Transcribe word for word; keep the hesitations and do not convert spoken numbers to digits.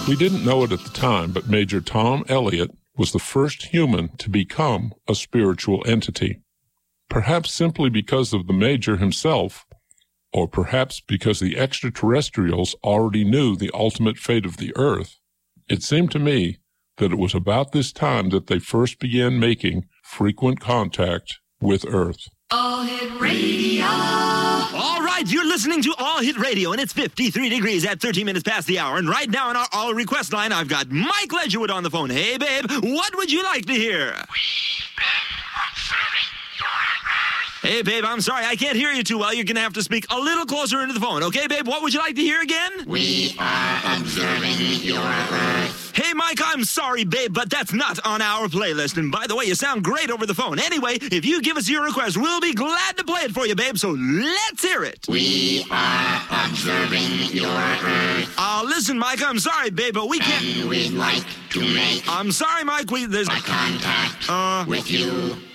We didn't know it at the time, but Major Tom Elliott was the first human to become a spiritual entity. Perhaps simply because of the Major himself, or perhaps because the extraterrestrials already knew the ultimate fate of the Earth, it seemed to me that it was about this time that they first began making frequent contact with Earth. All Hit Radio. All right, you're listening to All Hit Radio, and it's fifty-three degrees at thirteen minutes past the hour. And right now on our All Request line, I've got Mike Ledgerwood on the phone. Hey, babe, what would you like to hear? We've been observing your Earth. Hey, babe, I'm sorry, I can't hear you too well. You're going to have to speak a little closer into the phone. Okay, babe, what would you like to hear again? We are observing your Earth. Hey, Mike, I'm sorry, babe, but that's not on our playlist. And by the way, you sound great over the phone. Anyway, if you give us your request, we'll be glad to play it for you, babe, so let's hear it. We are observing your Earth. Uh, listen, Mike, I'm sorry, babe, but we can't... And we'd like to make I'm sorry, Mike, we... There's... a contact Uh... with you.